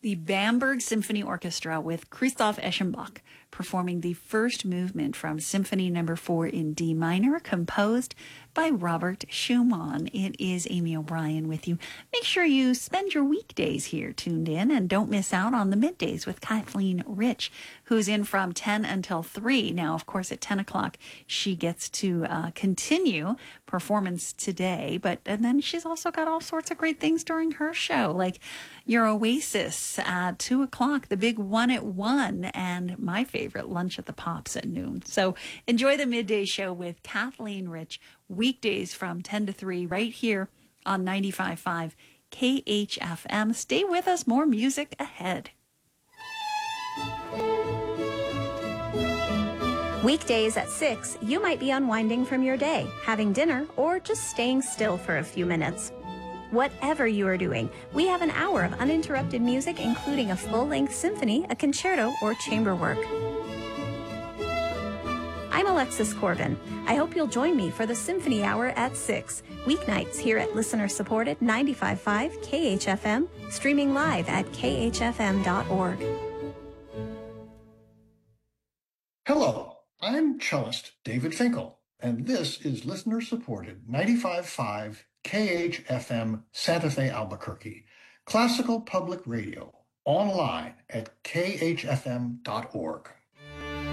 The Bamberg Symphony Orchestra with Christoph Eschenbach performing the first movement from Symphony No. 4 in D minor, composed by Robert Schumann. It is Amy O'Brien with you. Make sure you spend your weekdays here tuned in and don't miss out on the middays with Kathleen Rich, who's in from 10 until 3. Now, of course, at 10 o'clock, she gets to continue performance today, and then she's also got all sorts of great things during her show, like your Oasis at 2 o'clock, the big one at 1, and my favorite, Lunch at the Pops at noon. So enjoy the midday show with Kathleen Rich, weekdays from 10 to 3 right here on 95.5 KHFM. Stay with us, more music ahead. Weekdays at 6, you might be unwinding from your day, having dinner, or just staying still for a few minutes. Whatever you are doing, we have an hour of uninterrupted music, including a full-length symphony, a concerto, or chamber work. I'm Alexis Corbin. I hope you'll join me for the Symphony Hour at 6, weeknights here at listener-supported 95.5 KHFM, streaming live at khfm.org. Hello, I'm cellist David Finkel, and this is listener-supported 95.5 KHFM Santa Fe, Albuquerque, classical public radio, online at khfm.org.